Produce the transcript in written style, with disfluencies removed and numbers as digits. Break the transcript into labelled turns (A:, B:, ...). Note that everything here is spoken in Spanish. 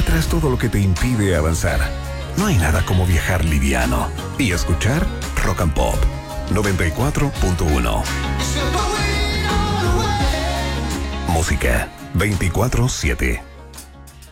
A: atrás todo lo que te impide avanzar. No hay nada como viajar liviano y escuchar Rock and Pop 94.1. Música 24/7.